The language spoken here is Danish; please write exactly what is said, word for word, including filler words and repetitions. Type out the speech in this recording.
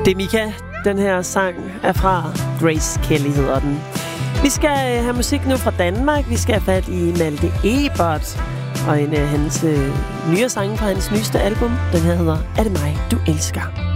Det er Mika. Den her sang er fra Grace Kelly, hedder den. Vi skal have musik nu fra Danmark. Vi skal have fat i Malte Ebert og en af hans øh, nye sange fra hans nyeste album. Den her hedder Er det mig, du elsker?